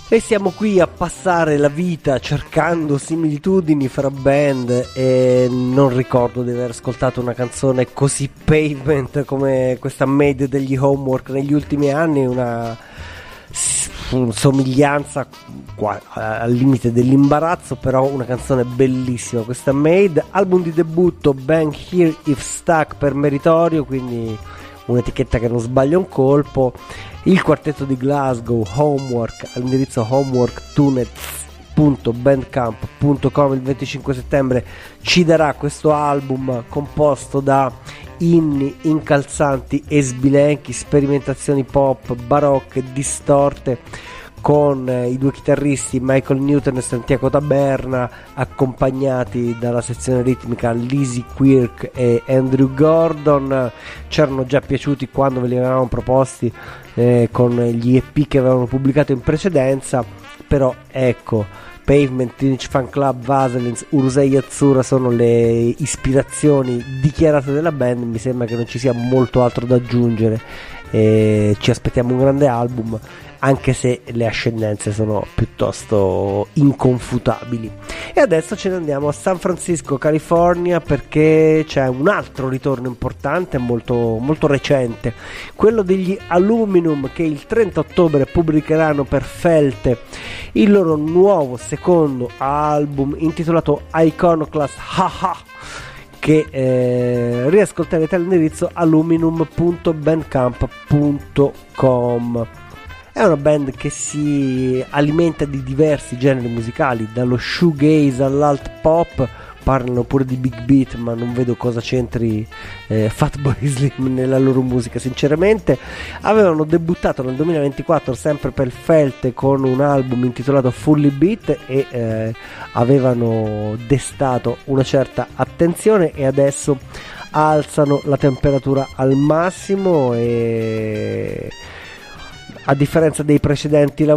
E siamo qui a passare la vita cercando similitudini fra band e non ricordo di aver ascoltato una canzone così Pavement come questa Made degli Homework negli ultimi anni, una somiglianza al limite dell'imbarazzo, però una canzone bellissima questa Made. Album di debutto Bang Here If Stuck per meritorio, quindi un'etichetta che non sbaglia un colpo. Il quartetto di Glasgow, Homework, all'indirizzo homeworktunet.bandcamp.com, il 25 settembre ci darà questo album composto da inni incalzanti e sbilenchi, sperimentazioni pop barocche distorte, con i due chitarristi Michael Newton e Santiago Taberna, accompagnati dalla sezione ritmica Lizzie Quirk e Andrew Gordon. C'erano già piaciuti quando ve li avevamo proposti con gli EP che avevano pubblicato in precedenza, però ecco, Pavement, Teenage Fan Club, Vaselines, Urusei Yatsura sono le ispirazioni dichiarate della band. Mi sembra che non ci sia molto altro da aggiungere e ci aspettiamo un grande album, anche se le ascendenze sono piuttosto inconfutabili. E adesso ce ne andiamo a San Francisco, California, perché c'è un altro ritorno importante, molto, molto recente, quello degli Aluminum, che il 30 ottobre pubblicheranno per Felte il loro nuovo secondo album intitolato Iconoclast Haha, che riascolterete all'indirizzo aluminum.bandcamp.com. È una band che si alimenta di diversi generi musicali, dallo shoegaze all'alt pop. Parlano pure di big beat, ma non vedo cosa c'entri Fatboy Slim nella loro musica, sinceramente. Avevano debuttato nel 2024 sempre per Felte con un album intitolato Fully Beat e avevano destato una certa attenzione, e adesso alzano la temperatura al massimo e, a differenza dei precedenti